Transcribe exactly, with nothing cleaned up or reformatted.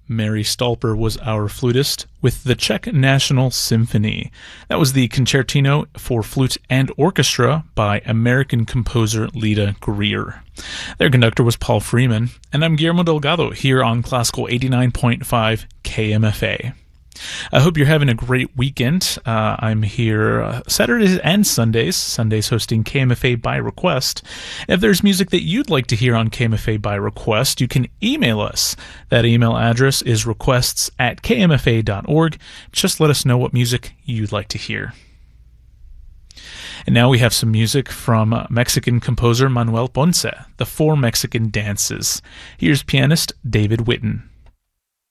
Mary Stolper was our flutist with the Czech National Symphony. That was the Concertino for Flute and Orchestra by American composer Lida Greer. Their conductor was Paul Freeman, and I'm Guillermo Delgado here on Classical eighty-nine point five K M F A. I hope you're having a great weekend. Uh, I'm here uh, Saturdays and Sundays, Sundays hosting K M F A by request. If there's music that you'd like to hear on K M F A by request, you can email us. That email address is requests at k m f a dot org. Just let us know what music you'd like to hear. And now we have some music from Mexican composer Manuel Ponce, The Four Mexican Dances. Here's pianist David Witten.